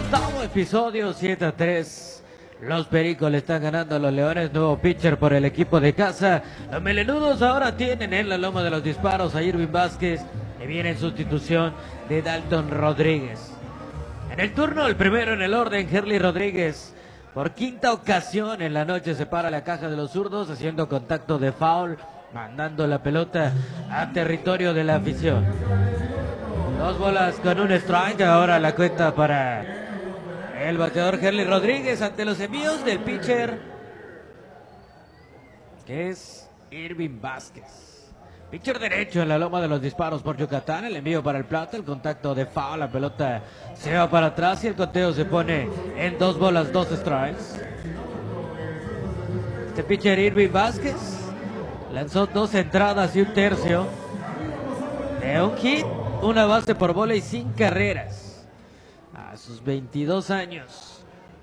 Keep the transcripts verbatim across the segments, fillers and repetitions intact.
octavo episodio, siete a tres. Los Pericos le están ganando a los Leones. Nuevo pitcher por el equipo de casa. Los Melenudos ahora tienen en la loma de los disparos a Irving Vázquez, que viene en sustitución de Dalton Rodríguez. En el turno, el primero en el orden, Herly Rodríguez. Por quinta ocasión en la noche se para la caja de los zurdos, haciendo contacto de foul, mandando la pelota a territorio de la afición. Dos bolas con un strike, ahora la cuenta para el bateador Herly Rodríguez ante los envíos del pitcher, que es Irving Vázquez. Pitcher derecho en la loma de los disparos por Yucatán, el envío para el plato, el contacto de foul, la pelota se va para atrás y el conteo se pone en dos bolas, dos strikes. Este pitcher Irving Vázquez lanzó dos entradas y un tercio de un hit, una base por bola y sin carreras a sus veintidós años.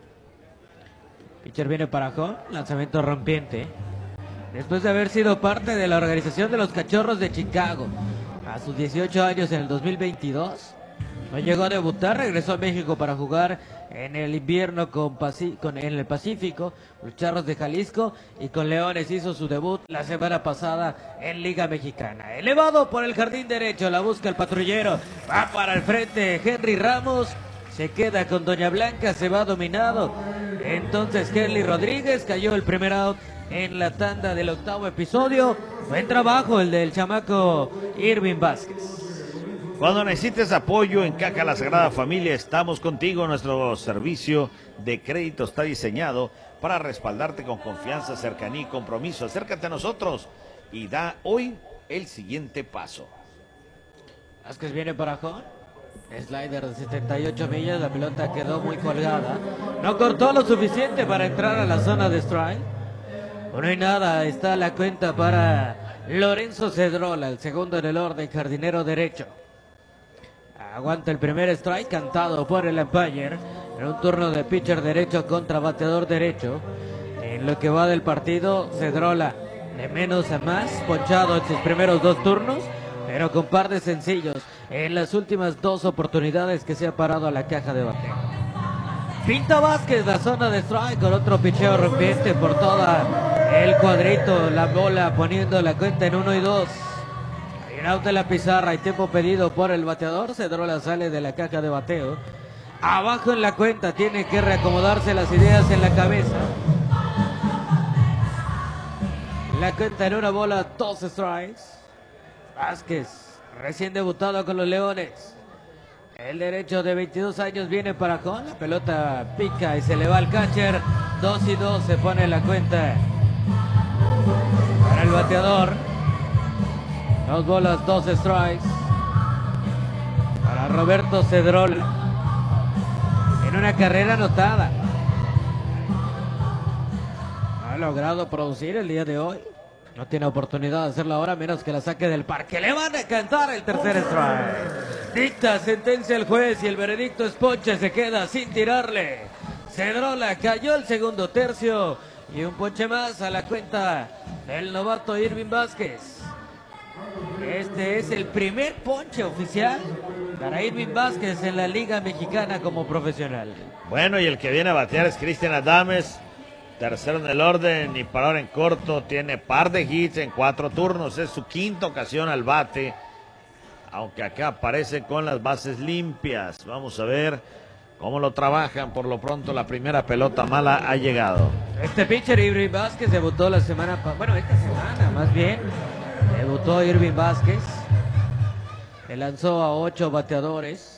Pitcher viene para home, lanzamiento rompiente. Después de haber sido parte de la organización de los Cachorros de Chicago a sus dieciocho años en el dos mil veintidós, no llegó a debutar, regresó a México para jugar en el invierno con, con en el Pacífico, los Charros de Jalisco, y con Leones hizo su debut la semana pasada en Liga Mexicana. Elevado por el jardín derecho, la busca el patrullero, va para el frente Henry Ramos, se queda con Doña Blanca, se va dominado. Entonces Herly Rodríguez cayó el primer out en la tanda del octavo episodio. Buen trabajo el del chamaco Irving Vázquez. Cuando necesites apoyo en Caja La Sagrada Familia, estamos contigo. Nuestro servicio de crédito está diseñado para respaldarte con confianza, cercanía y compromiso. Acércate a nosotros y da hoy el siguiente paso. Vázquez viene para home. Slider de setenta y ocho millas, la pelota quedó muy colgada. No cortó lo suficiente para entrar a la zona de strike. Uno y nada, está la cuenta para Lorenzo Cedrola, el segundo en el orden, jardinero derecho. Aguanta el primer strike cantado por el umpire en un turno de pitcher derecho contra bateador derecho. En lo que va del partido, Cedrola de menos a más, ponchado en sus primeros dos turnos, pero con par de sencillos en las últimas dos oportunidades que se ha parado a la caja de bateo. Pinta Vázquez la zona de strike con otro picheo rompiente por toda el cuadrito, la bola poniendo la cuenta en uno y dos. Hay un out de la pizarra y tiempo pedido por el bateador. Cedrola sale de la caja de bateo. Abajo en la cuenta, tiene que reacomodarse las ideas en la cabeza. La cuenta en una bola, dos strikes. Vázquez, recién debutado con los Leones. El derecho de veintidós años viene para con la pelota pica y se le va al catcher. Dos y dos se pone la cuenta para el bateador. Dos bolas, dos strikes para Roberto Cedrola en una carrera anotada. Ha logrado producir el día de hoy. No tiene oportunidad de hacerlo ahora, menos que la saque del parque. Le van a cantar el tercer strike. Dicta sentencia el juez y el veredicto es ponche. Se queda sin tirarle. Cedrola cayó el segundo tercio y un ponche más a la cuenta del novato Irving Vázquez. Este es el primer ponche oficial para Irving Vázquez en la Liga Mexicana como profesional. Bueno, y el que viene a batear es Cristian Adames. Tercero en el orden y parador en corto, tiene par de hits en cuatro turnos, es su quinta ocasión al bate, aunque acá aparece con las bases limpias. Vamos a ver cómo lo trabajan. Por lo pronto la primera pelota mala ha llegado. Este pitcher Irving Vázquez debutó la semana, bueno esta semana más bien, debutó Irving Vázquez, le lanzó a ocho bateadores.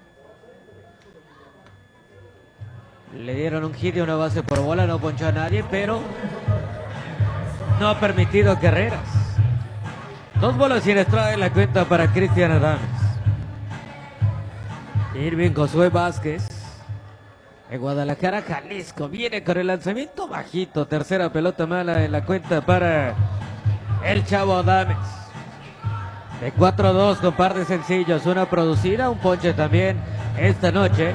Le dieron un hit y una base por bola, no ponchó a nadie, pero no ha permitido carreras. Dos bolas sin strike en la cuenta para Cristian Adames. Irving Josué Vázquez, de Guadalajara, Jalisco, viene con el lanzamiento bajito. Tercera pelota mala en la cuenta para el chavo Adames. De cuatro a dos con par de sencillos, una producida, un ponche también esta noche.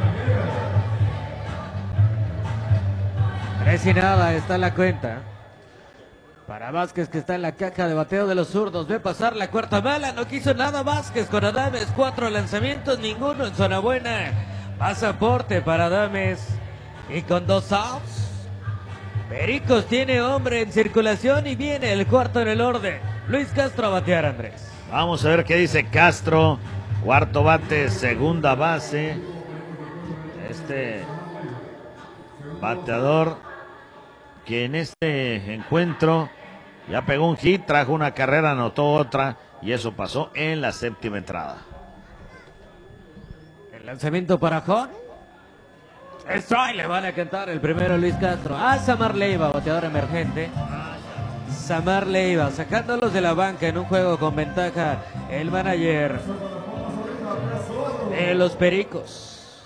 Tres y nada, está en la cuenta para Vázquez, que está en la caja de bateo de los zurdos. Ve pasar la cuarta mala, no quiso nada Vázquez con Adames. Cuatro lanzamientos, ninguno en zona buena Pasaporte para Adames. Y con dos outs, Pericos tiene hombre en circulación y viene el cuarto en el orden. Luis Castro a batear, Andrés. Vamos a ver qué dice Castro. Cuarto bate, segunda base. Este bateador que en este encuentro ya pegó un hit, trajo una carrera, anotó otra y eso pasó en la séptima entrada. El lanzamiento para Jon. Strike, le van a cantar el primero Luis Castro. A Samar Leiva, bateador emergente. Samar Leiva, sacándolos de la banca en un juego con ventaja. El manager de los Pericos.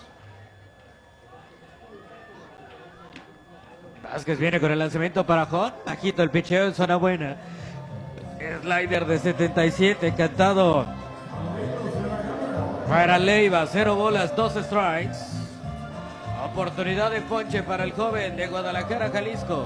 Vázquez viene con el lanzamiento para Jon. Bajito el picheo en zona buena. Slider de setenta y siete, cantado para Leiva. Cero bolas, dos strikes. Oportunidad de ponche para el joven de Guadalajara, Jalisco.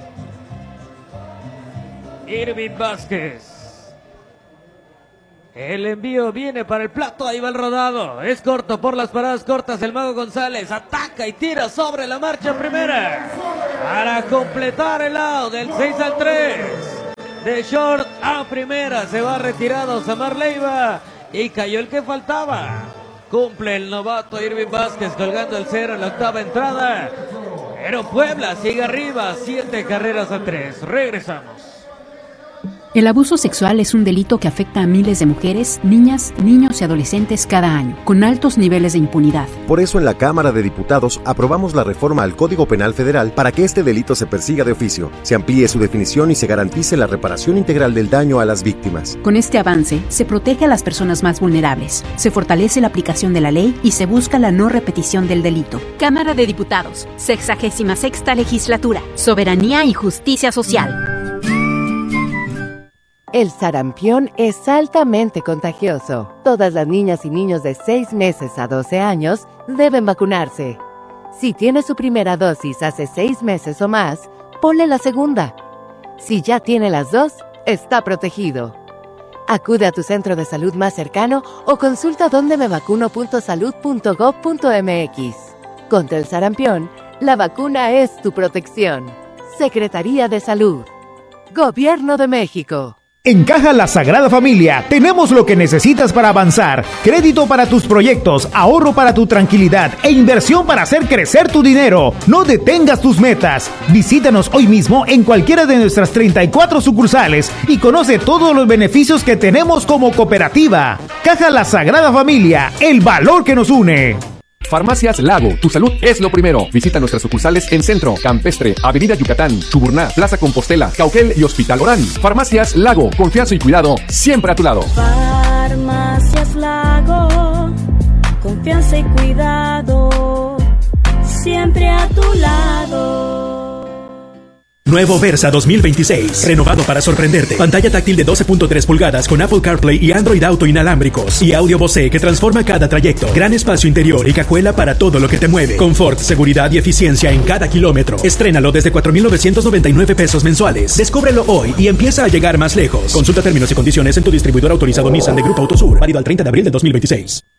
Irving Vázquez. El envío viene para el plato, ahí va el rodado. Es corto por las paradas cortas. El Mago González ataca y tira sobre la marcha primera para completar el out del seis al tres. De short a primera se va retirado Samar Leiva y cayó el que faltaba. Cumple el novato Irving Vázquez colgando el cero en la octava entrada. Pero Puebla sigue arriba, siete carreras a tres. Regresamos. El abuso sexual es un delito que afecta a miles de mujeres, niñas, niños y adolescentes cada año, con altos niveles de impunidad. Por eso en la Cámara de Diputados aprobamos la reforma al Código Penal Federal para que este delito se persiga de oficio, se amplíe su definición y se garantice la reparación integral del daño a las víctimas. Con este avance, se protege a las personas más vulnerables, se fortalece la aplicación de la ley y se busca la no repetición del delito. Cámara de Diputados, sexagésima sexta legislatura, soberanía y justicia social. El sarampión es altamente contagioso. Todas las niñas y niños de seis meses a doce años deben vacunarse. Si tiene su primera dosis hace seis meses o más, ponle la segunda. Si ya tiene las dos, está protegido. Acude a tu centro de salud más cercano o consulta donde me vacuno punto salud punto gob punto mx. Contra el sarampión, la vacuna es tu protección. Secretaría de Salud. Gobierno de México. En Caja La Sagrada Familia tenemos lo que necesitas para avanzar. Crédito para tus proyectos, ahorro para tu tranquilidad e inversión para hacer crecer tu dinero. No detengas tus metas. Visítanos hoy mismo en cualquiera de nuestras treinta y cuatro sucursales y conoce todos los beneficios que tenemos como cooperativa. Caja La Sagrada Familia, el valor que nos une. Farmacias Lago, tu salud es lo primero. Visita nuestras sucursales en Centro, Campestre, Avenida Yucatán, Chuburná, Plaza Compostela, Cauquel y Hospital Orán. Farmacias Lago, confianza y cuidado siempre a tu lado. Farmacias Lago, confianza y cuidado siempre a tu lado. Nuevo Versa dos mil veintiséis, renovado para sorprenderte. Pantalla táctil de doce punto tres pulgadas con Apple CarPlay y Android Auto inalámbricos y audio Bose que transforma cada trayecto. Gran espacio interior y cajuela para todo lo que te mueve. Confort, seguridad y eficiencia en cada kilómetro. Estrénalo desde cuatro mil novecientos noventa y nueve pesos mensuales. Descúbrelo hoy y empieza a llegar más lejos. Consulta términos y condiciones en tu distribuidor autorizado Nissan de Grupo Autosur. Válido al treinta de abril de dos mil veintiséis.